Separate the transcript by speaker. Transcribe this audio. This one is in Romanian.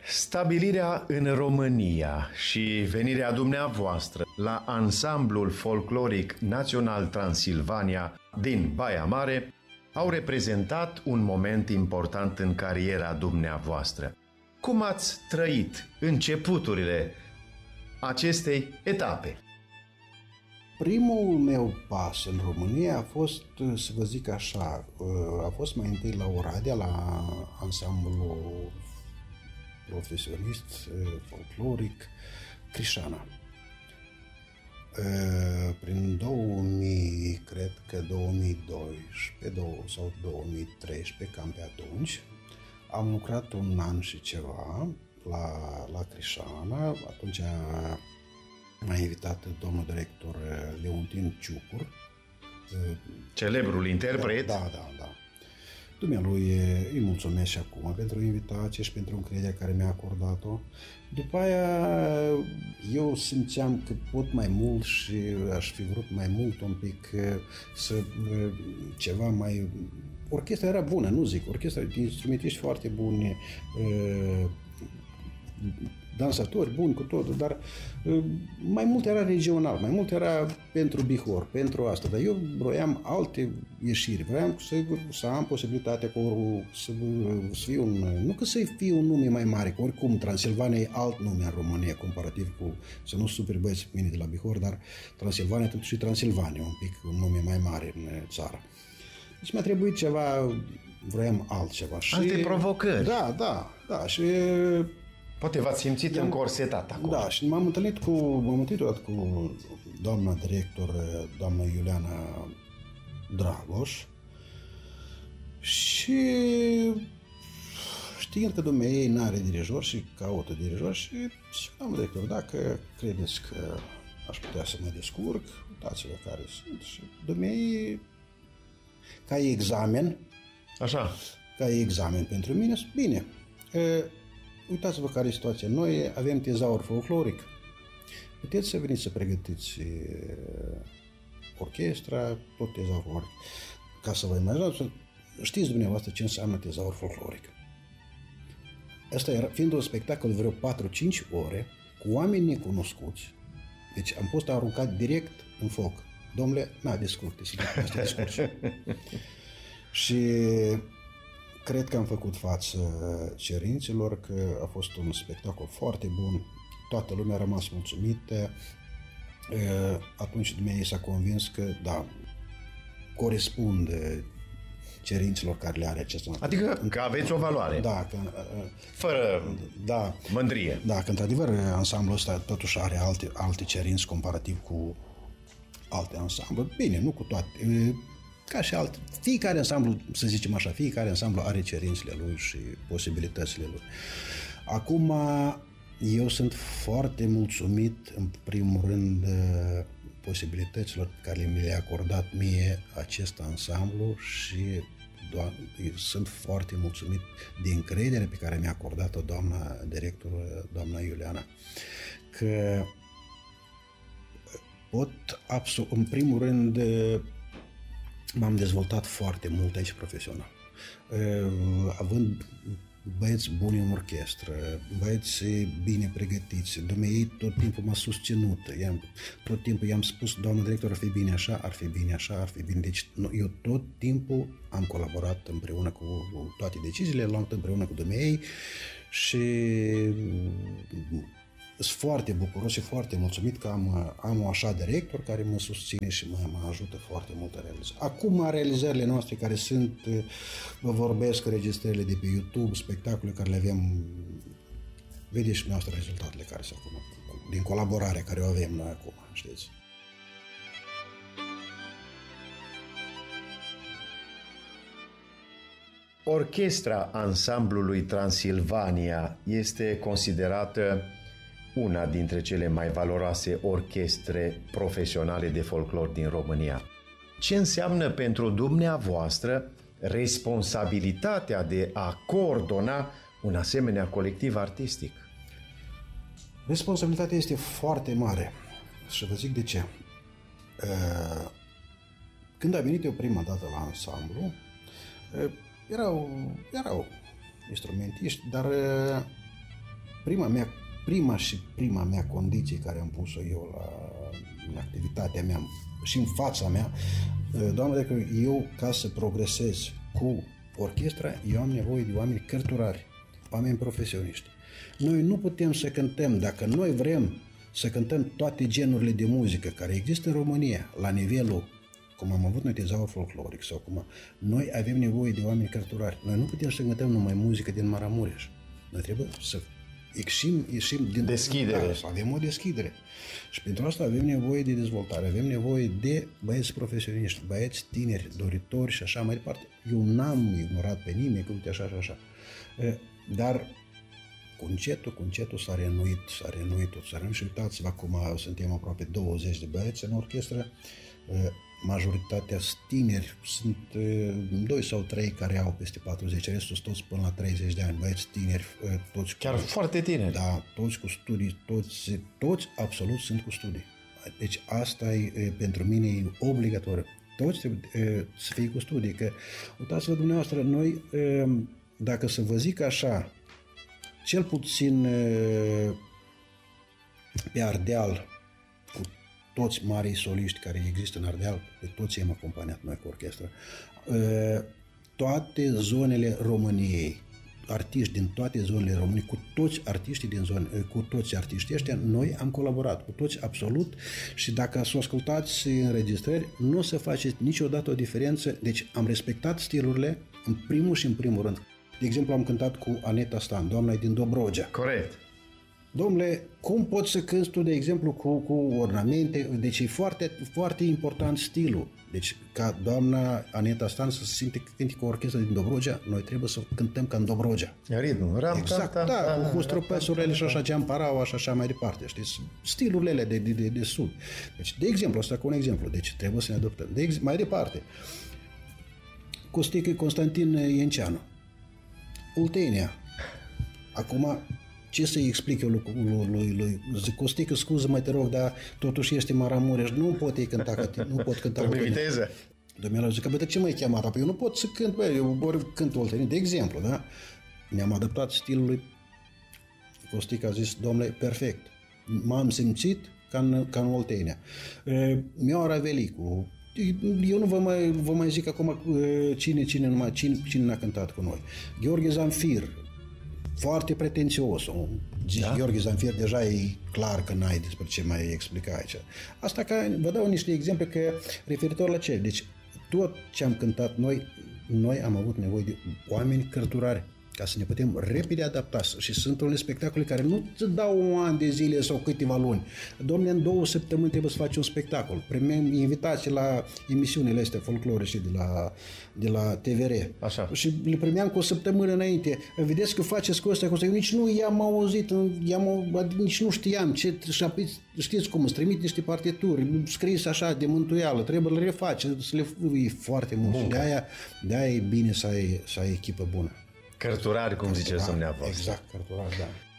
Speaker 1: Stabilirea în România și venirea dumneavoastră la ansamblul folcloric național Transilvania din Baia Mare au reprezentat un moment important în cariera dumneavoastră. Cum ați trăit începuturile acestei etape?
Speaker 2: Primul meu pas în România a fost, să vă zic așa, a fost mai întâi la Oradea, la ansamblul profesionist folcloric Crișana. Prin 2000, cred că 2012 sau 2013, cam pe atunci, am lucrat un an și ceva la Crișana. Atunci m-a invitat domnul director Leontin Ciucur.
Speaker 1: Celebrul interpret?
Speaker 2: Da. Dumnealui îi mulțumesc și acum pentru invitație și pentru încrederea care mi-a acordat-o. După aia eu simțeam că pot mai mult și aș fi vrut mai mult un pic ceva mai... Orchestra era bună, nu zic, orchestra, instrumentiști foarte buni, dansatori buni cu totul, dar mai mult era regional, mai mult era pentru Bihor, pentru asta, dar eu vroiam alte ieșiri, vroiam să am posibilitatea să fiu nu că să fiu un nume mai mare, că oricum Transilvania e alt nume în România, comparativ cu, să nu superi băieții pe mine de la Bihor, dar Transilvania totuși Transilvania, un pic un nume mai mare în țară. Deci mi-a trebuit ceva, vroiam altceva.
Speaker 1: Alte provocări.
Speaker 2: Da, și...
Speaker 1: Poate v-ați simțit încorsetat acolo.
Speaker 2: Da, și m-am întâlnit odată cu doamna director, doamna Iuliana Dragoș, și știind că dumnea ei n-are dirijor și caută dirijor, și doamna director, dacă credeți că aș putea să mă descurc, uitați-vă care sunt, și dumnea ei, ca examen,
Speaker 1: așa,
Speaker 2: ca examen pentru mine, bine, uitați-vă care e situația. Noi avem tezaur folcloric. Puteți să veniți să pregătiți orchestra, tot tezaur folcloric. Ca să vă imaginați, știți dumneavoastră ce înseamnă tezaur folcloric. Asta era, fiind un spectacol de vreo 4-5 ore, cu oameni necunoscuți. Deci am fost aruncat direct în foc. Domnule, descurc-te, sigur că te descurci. Și cred că am făcut față cerințelor, că a fost un spectacol foarte bun, toată lumea a rămas mulțumită. Atunci dumneavoastră s-a convins că, da, corespunde cerințelor care le are acesta.
Speaker 1: Adică că aveți o valoare.
Speaker 2: Da.
Speaker 1: Fără mândrie.
Speaker 2: Da, că într-adevăr ansamblul ăsta totuși are alte cerințe comparativ cu alte ansambluri. Bine, nu cu toate. Ca și fiecare ansamblu, să zicem așa, fiecare ansamblu are cerințele lui și posibilitățile lui. Acum, eu sunt foarte mulțumit, în primul rând, posibilităților pe care mi le-a acordat mie acest ansamblu și sunt foarte mulțumit de încredere pe care mi-a acordat-o doamna director, doamna Iuliana, că în primul rând, m-am dezvoltat foarte mult aici profesional. Având băieți buni în orchestră, băieți bine pregătiți, dumneavoastră tot timpul m-a susținut, tot timpul i-am spus, doamnă director, ar fi bine așa, ar fi bine așa, ar fi bine. Deci eu tot timpul am colaborat împreună cu toate deciziile, le-am luat împreună cu dumneavoastră și sunt foarte bucuros și foarte mulțumit că am un așa director care mă susține și mă ajută foarte mult în realizare. Acum realizările noastre care sunt, vă vorbesc, registrările de pe YouTube, spectacole care le avem, vedeți și noastre rezultatele care sunt acum, din colaborarea care o avem noi acum, știți.
Speaker 1: Orchestra ansamblului Transilvania este considerată una dintre cele mai valoroase orchestre profesionale de folclor din România. Ce înseamnă pentru dumneavoastră responsabilitatea de a coordona un asemenea colectiv artistic?
Speaker 2: Responsabilitatea este foarte mare și vă zic de ce. Când am venit eu prima dată la ansamblu, erau instrumentiști, dar prima mea condiție care am pus-o eu în activitatea mea și în fața mea, doamne, că eu, ca să progresez cu orchestra, eu am nevoie de oameni cărturari, oameni profesioniști. Noi nu putem să cântăm, dacă noi vrem să cântăm toate genurile de muzică care există în România, la nivelul, cum am avut noi tezaur folcloric sau cum, noi avem nevoie de oameni cărturari. Noi nu putem să cântăm numai muzică din Maramureș. Noi trebuie să ieșim din
Speaker 1: deschidere.
Speaker 2: Să avem o deschidere. Și pentru asta avem nevoie de dezvoltare, avem nevoie de băieți profesioniști, băieți tineri, doritori și așa mai departe. Eu n-am ignorat pe nimeni, că uite așa și așa. Dar cu încetul s-a reînnoit tot. Și uitați-vă, acum suntem aproape 20 de băieți în orchestră, majoritatea sunt tineri, sunt 2 sau 3 care au peste 40, restul sunt toți până la 30 de ani, băieți tineri, toți
Speaker 1: chiar foarte tineri.
Speaker 2: Da, toți cu studii, toți absolut sunt cu studii. Deci asta e, pentru mine e obligatoriu. Toți trebuie să fie cu studii, că uitați-vă dumneavoastră, noi, dacă să vă zic așa, cel puțin pe Ardeal, cu toți marii soliști care există în Ardeal, pe toți i-am acompaniat noi cu orchestră, toate zonele României, artiști din toate zonele României, cu toți artiștii din zone, cu toți artiștii ăștia, noi am colaborat, cu toți absolut, și dacă să o ascultați înregistrări, nu o să faceți niciodată o diferență, deci am respectat stilurile în primul și în primul rând. De exemplu, am cântat cu Aneta Stan, doamna e din Dobrogea.
Speaker 1: Corect.
Speaker 2: Domnule, cum poți să cânti tu, de exemplu, cu ornamente? Deci e foarte, foarte important stilul. Deci, ca doamna Aneta Stan să se simte că cânti cu orchestra din Dobrogea, noi trebuie să cântăm ca în Dobrogea.
Speaker 1: Ritmul,
Speaker 2: exact, cu străpăsurile și așa, Geamparaua și așa mai departe, știți? Stilurile de sud. Deci, de exemplu, asta cu un exemplu, deci trebuie să ne adoptăm. Mai departe, Constantin Ienceanu, Oltenia. Acum, ce să-i explic eu lui zic, Costică, scuză mai te rog, dar totuși este Maramureș, nu pot cânta, nu pot cânta.
Speaker 1: Trebuie viteză.
Speaker 2: Domnul zic, bă, de ce m-ai chemat? Păi eu nu pot să cânt, bă, eu ori cânt Oltenia, de exemplu, da? Ne-am adaptat stilului. Costică a zis, domnule, perfect. M-am simțit ca în Oltenia. Mioara Velicu, eu nu vă mai zic acum cine n-a cântat cu noi. Gheorghe Zanfir, foarte pretențios. Da? Gheorghe Zanfir deja e clar că n-ai despre ce mai explica aici. Asta vă dau niște exemple că referitor la ce. Deci tot ce am cântat noi am avut nevoie de oameni cărturari ca să ne putem repede adapta. Și sunt unele spectacole care nu îți dau un an de zile sau câteva luni. Dom'le, în 2 săptămâni trebuie să faci un spectacol. Primim invitații la emisiunile astea folclorice de la TVR. Așa. Și le primeam cu o săptămână înainte. Vedeți că faceți cu ăsta, eu nici nu i-am auzit, nici nu știam ce, știți cum, îți trimit niște partituri scris așa de mântuială, trebuie să le refaci, să le e foarte mult. Și de-aia e bine să ai echipă bună.
Speaker 1: Cărturari, cum ziceți dumneavoastră.
Speaker 2: Exact, cărturari, da.